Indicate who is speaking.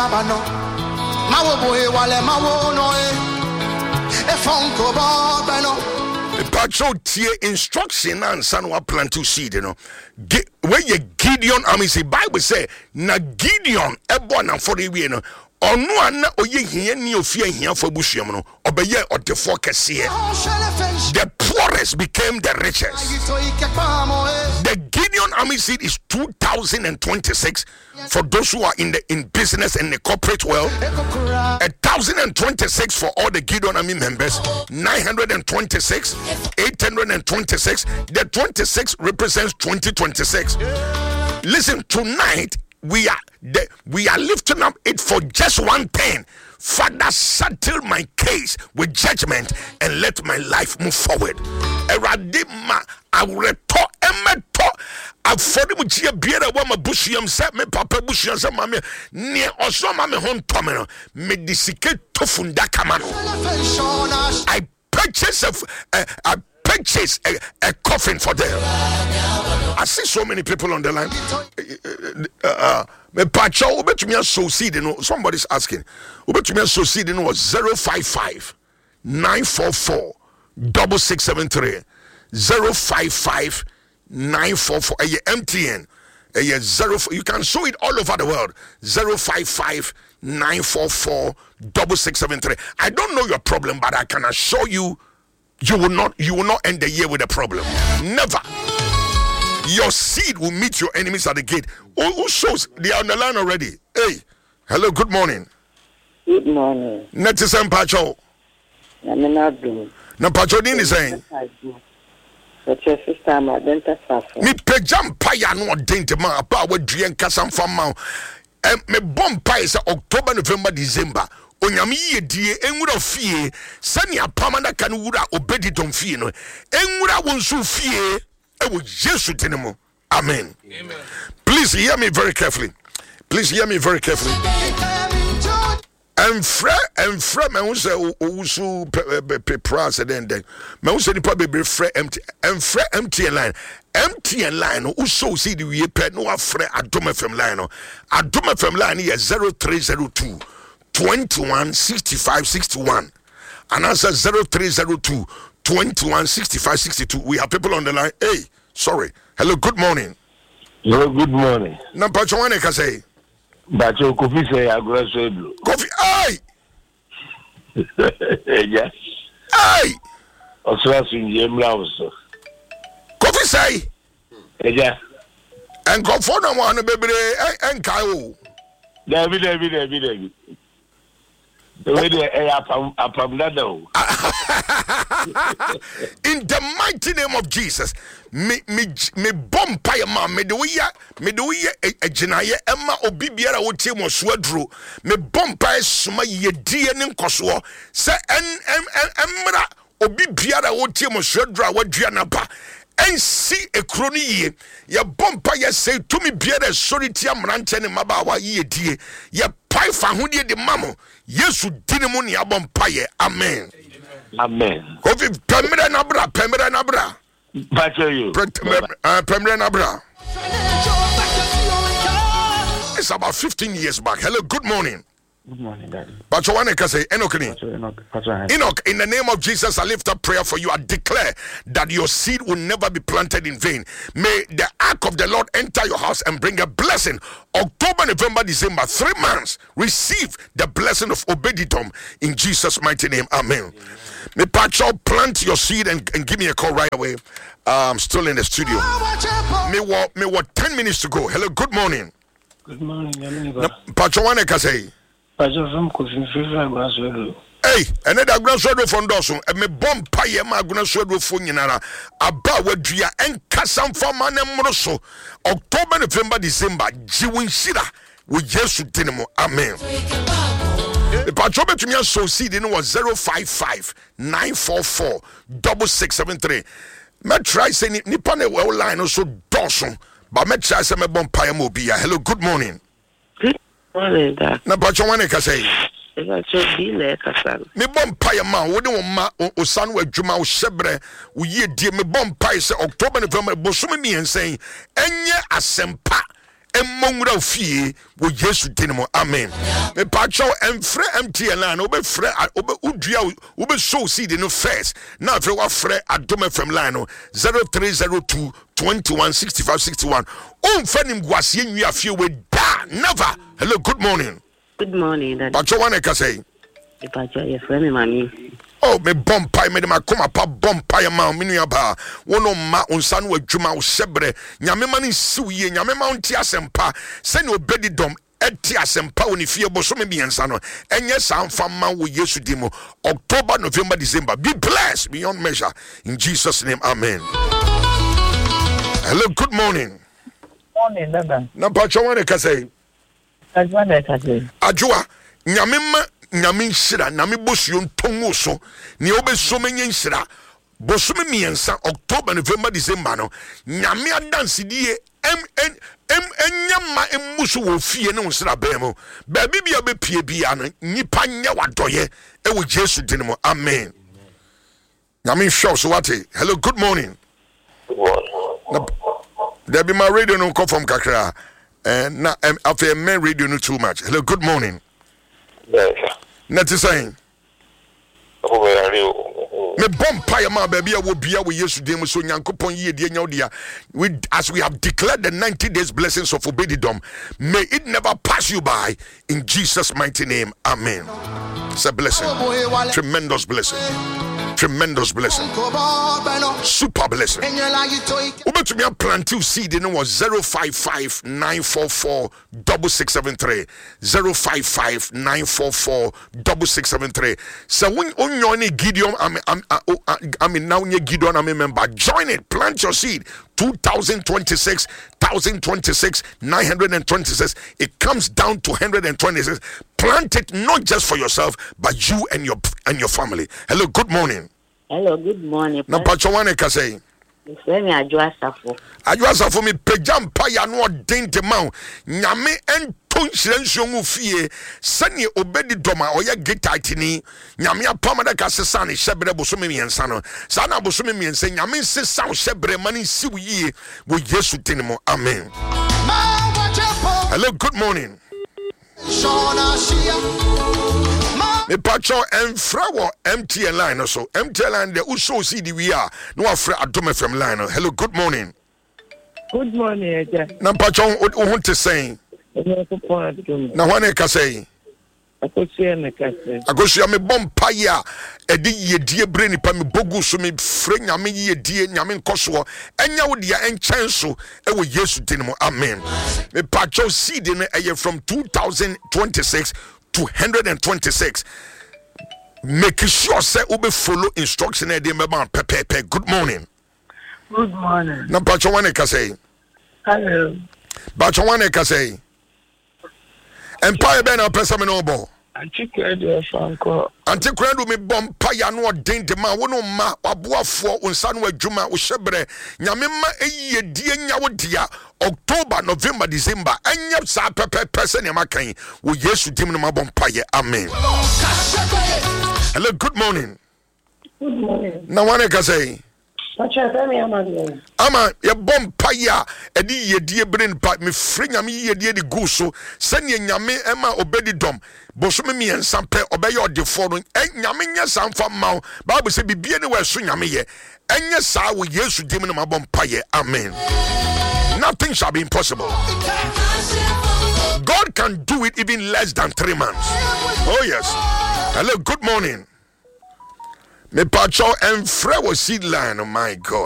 Speaker 1: Patrol tie instruction and son wa plant to seed, you know. Where you Gideon, I mean, say Bible say na Gideon born and for the way, you know. Or no one oye here ni ofia here for busham no obeye or the focus here. The poorest became the richest. The Gideon army seed is 2026 for those who are in business and the corporate world. 1026 for all the Gideon army members. 926, 826. The 26 represents 2026. Listen, tonight we are lifting up it for just one thing. Father, settle my case with judgment and let my life move forward. Eradima, I will return emeto. Afori mu tie biara wa mabusuam se me papa busuam se mame ne oso mame hon tomeno me disike tofunda kamano. I purchase a coffin for them. I see so many people on the line. Somebody's asking. Was 055 944 6673 055 944 MTN. You can show it all over the world. 055 944 6673. I don't know your problem, but I can assure you, you will not end the year with a problem. Never. Your seed will meet your enemies at the gate. Who shows? They are on the line already. Hey, hello, good morning.
Speaker 2: Good morning.
Speaker 1: Netisen Pacho. Na Pacho din is saying.
Speaker 2: But your sister, my dental suffer.
Speaker 1: Me pejam paya no dente ma apa wa duen kasam fam me bomb pie is October, November, December. Onyame yedie enwura fie sani apamana kan wura obedidom fie no enwura wonsu fie ewo Jesu tenemo. Amen. Amen. Please hear me very carefully. And fra me who say usu pepra say then me who say the probably fra empty and fra MTN line who so see the we pay no afre Adom FM line no Adom FM line is 0302 21 65 61 and answer 0302 21 65 62. We have people on the line. Hey, sorry. Hello, good morning.
Speaker 3: Hello, good morning.
Speaker 1: Nampa chwane ka say.
Speaker 3: Bacho Kofi say agora so do.
Speaker 1: Kofi, ay.
Speaker 3: Yes.
Speaker 1: Ay.
Speaker 3: Oswa sunje mlawo.
Speaker 1: Kofi say.
Speaker 3: Yeah.
Speaker 1: And go for no one bebre en kai o.
Speaker 3: David. The way they
Speaker 1: in the mighty name of Jesus, me bompire ma me do ya ejinaye emma obi biara wo tie mo so aduro me bompire suma ye die ne nkoso se emra obi biara wo tie mo so aduro wadua na ba ensi ekro ni ye ye bompire say to me biara sorry tia mrante ne mabawa ye die ye pai fa hodie de mamo Yesu dinemu ni abompaye. Amen.
Speaker 3: Amen.
Speaker 1: Kofi pemre na bra.
Speaker 3: Bacho you.
Speaker 1: Pemre na bra. It's about 15 years back. Hello, good morning.
Speaker 4: Good morning, Daddy.
Speaker 1: Bacho wane ka say Enoch, in the name of Jesus, I lift up prayer for you. I declare that your seed will never be planted in vain. May the ark of the Lord enter your house and bring a blessing. October, November, December, 3 months. Receive the blessing of Obedidom in Jesus' mighty name. Amen. May Pacho plant your seed and give me a call right away. I'm still in the studio. Me what 10 minutes to go. Hello, good morning.
Speaker 4: Good morning,
Speaker 1: Pacho wane ka say.
Speaker 4: Hey,
Speaker 1: and then I'm going to from Dawson. And me bomb pie, my gonna show you for Yanara. About what you and Cassam for man and Moroso. October, November, December, Jiwin Shida with Jesus Dinamo. Amen. The patrol to me so seed in was 055 944 6673. Me try saying Nippon well line also Dawson, but me try say me bomb pie mobia. Hello, good morning.
Speaker 2: Morning, Dad.
Speaker 1: Na patrol one ka say.
Speaker 2: Me
Speaker 1: bomb pie man, what do ma o san we dwuma o shebre o ye die me bomb pie say October November bosome me and saying enye asempa emongura ofie wo Yesu dinimo. Amen. Me pacho emfre MTN line obefre udua obesow seed no first. Now if you frɛ Adom FM line no 0302 216561. Fanim guasie nwi afie we da never. Hello, good morning.
Speaker 2: Good morning, Daddy.
Speaker 1: Pacho wane ka say?
Speaker 2: Pacho, your friend, Mami.
Speaker 1: Oh, me bompai me de makoma pa bompai ma me nua ba. Wono ma onsa no adwuma wo hyebre. Nyame ma ne siwye, nyame ma onti asempa. Se ne obedi dom eti asempa woni fie boso me biensa no. Enye samfa ma wo Yesu dimo. October, November, December. Be blessed beyond measure in Jesus name. Amen. Hello, good morning.
Speaker 2: Morning, Dada.
Speaker 1: Na pacho wane ka say? Ajua, nyame ma nyame nhyira nyame bosuo ntongo so ne obeso menye nhyira boso me miensa October, November, December no nyame adansedie enyama emuso wo fie ne nhyira bemo ba bibia be pie bia no nipa nya wadoye e wo Jesu dinimo. Amen. Nyame hwe so wate. Hello, good morning. There be my radio no come from kakra na after me radio no too much. Hello, good morning.
Speaker 3: Yes.
Speaker 1: Not saying. Me bompa ma baby wo bia wo Yesu dem so Nyankopon ye de nya odia. We as we have declared the 90 days blessings of obedidom, may it never pass you by in Jesus mighty name. Amen. It's a blessing. Tremendous blessing. Tremendous blessing. Super blessing. Ubetumi plantiu seed in was 055 944 6673 055 944 6673. So when only Gideon I mean now you Gideon I member join it, plant your seed 2026 1026 926. It comes down to 126. Plant it not just for yourself but you and your family. Hello, good morning.
Speaker 2: Hello, good morning.
Speaker 1: Na pacho wane ka say?
Speaker 2: Friend Ajua Safo.
Speaker 1: Ajua Safo mi pejam pa ya no dente ma nyame enton hyirensuo mu fie sane obedi doma oya getatini nyame apamada ka sesa ne hyebre bosome miensa no sa na bosome miensa nyame sesa hyebre mani siw yie wo Yesu tinimo. Amen. Hello, good morning. Me pacho enfra wo MTN line so MTN line de uso see the we are no afra Adom FM line. Hello, good morning.
Speaker 2: Good morning, Eja.
Speaker 1: Na pacho o want to say na wane ka say akosia me bompa ya edi yedie bre nipa me bogu so me fre nyame yedie nyame nkoso enya wo dia enchenso e wo Yesu dinimo. Amen. Me pacho seed ne eye from 2026 to 126. Make sure say ube follow instruction and pepe. Good morning.
Speaker 2: Good morning.
Speaker 1: Na pacho wane ka say?
Speaker 2: Hello.
Speaker 1: Pacho wane ka say? Empire ben na pesa me no bo.
Speaker 2: Antikredo Franco.
Speaker 1: Antikredo me bompa ya no den de ma wono ma waboafo unsa no adwuma wo hyebre nyame ma eyedie nya wo dia October, November, December enya sa pepe person ya makan wo Yesu dim no ma bompa ye. Amen. Hello, good morning.
Speaker 2: Good morning.
Speaker 1: Na wane ka say? Ama ye bompa ya edi yedie brain pa me fre nyame yedie di go so sene nyame ema obedi dom boso me miensa pe obeye odefo no nyame nya samfa ma Bible say bibie ne we so nyame ye enya sa wo Yesu dim no ma bompa ye. Amen. Nothing shall be impossible. God can do it even less than 3 months. Oh yes. Hello, good morning. Me pacho and fresh seed line. Oh my God.